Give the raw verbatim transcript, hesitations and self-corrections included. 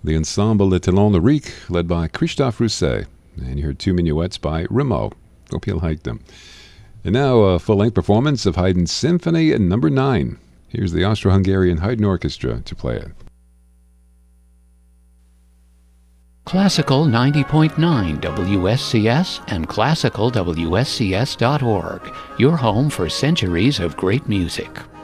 the Ensemble Le Talon Lyrique, led by Christophe Rousset. And you heard two minuets by Rameau. Hope you'll like them. And now a full-length performance of Haydn's Symphony Number nine. Here's the Austro-Hungarian Haydn Orchestra to play it. Classical ninety point nine W S C S and classical W S C S dot org, your home for centuries of great music.